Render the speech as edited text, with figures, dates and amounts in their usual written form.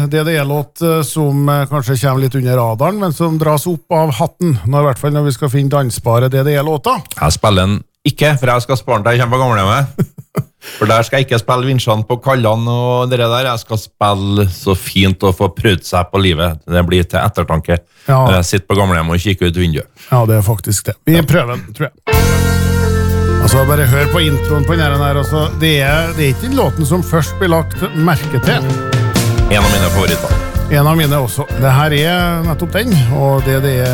DDE-låt som kanskje kommer litt under radaren, men som dras opp av hatten, i hvert fall når vi skal finne dansbare DDE-låter. Jeg spiller den ikke, for jeg skal spare den til jeg kommer på gamlehjemmet. For der skal jeg ikke spille vinsjene på kallene og det der. Jeg skal spille så fint og få prøvd seg på livet. Det blir til ettertanke. Ja. Når jeg sitter på gamlehjemmet og kikker ut vinduet. Ja, det faktisk det. Vi prøver den, tror jeg. Altså, bare hør på introen på denne her. Altså, det er ikke den låten som først blir lagt merke til. En av mine favoritter. En av mine også. Det her er nettopp den, og det er